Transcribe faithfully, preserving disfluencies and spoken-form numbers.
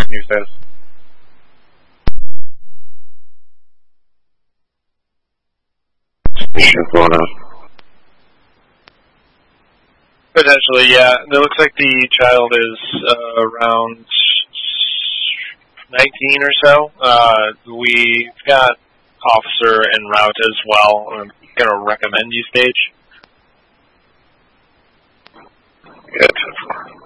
your status. Potentially, yeah. It looks like the child is uh, around nineteen or so. Uh, we've got officer en route as well. I'm going to recommend you stage. Yeah, ten four.